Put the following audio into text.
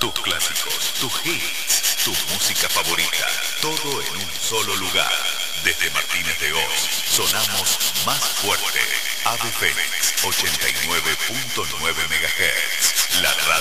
tus clásicos, tus hits, tu música favorita, todo en un solo lugar. Desde Martínez de Oz, sonamos más fuerte. Ave Fénix, 89.9 MHz. La radio